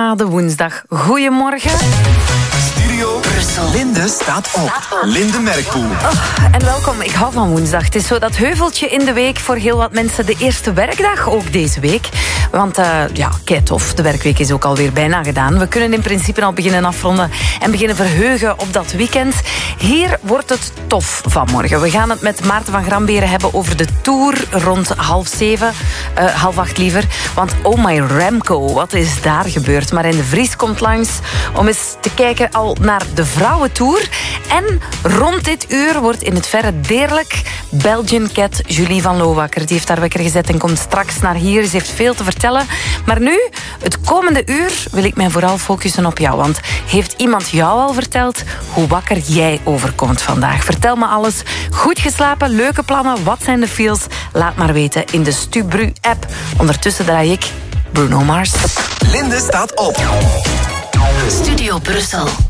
Parade woensdag. Goedemorgen. Studio Brussel. Linde staat op. Linde Merkpoel. En welkom, ik hou van woensdag. Het is zo dat heuveltje in de week voor heel wat mensen de eerste werkdag ook deze week. Want kei tof, de werkweek is ook alweer bijna gedaan. We kunnen in principe al beginnen afronden en beginnen verheugen op dat weekend. Hier wordt het tof vanmorgen. We gaan het met Maarten van Gramberen hebben over de Tour rond 6:30 liever. Want oh my Remco, wat is daar gebeurd? Marijn de Vries komt langs om eens te kijken al naar de vrouwentour. En rond dit uur wordt in het verre Deerlijk Belgian Cat Julie van Loowakker. Die heeft haar wekker gezet en komt straks naar hier. Ze heeft veel te vertellen. Maar nu, het komende uur, wil ik mij vooral focussen op jou. Want heeft iemand jou al verteld hoe wakker jij overkomt vandaag? Vertel me alles. Goed geslapen, leuke plannen, wat zijn de feels? Laat maar weten in de Stubru-app. Ondertussen draai ik Bruno Mars. Linde staat op. Studio Brussel.